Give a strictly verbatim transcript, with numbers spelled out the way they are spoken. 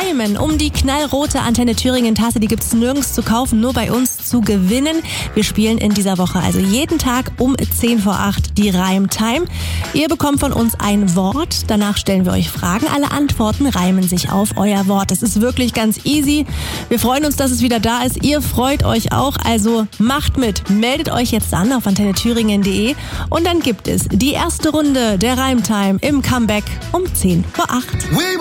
Reimen um die knallrote Antenne Thüringen Tasse. Die gibt's nirgends zu kaufen, nur bei uns zu gewinnen. Wir spielen in dieser Woche also jeden Tag um zehn vor acht die Reimtime. Ihr bekommt von uns ein Wort, danach stellen wir euch Fragen. Alle Antworten reimen sich auf euer Wort. Das ist wirklich ganz easy. Wir freuen uns, dass es wieder da ist. Ihr freut euch auch, also macht mit. Meldet euch jetzt an auf antenne thüringen punkt de und dann gibt es die erste Runde der Reimtime im Comeback um zehn vor acht.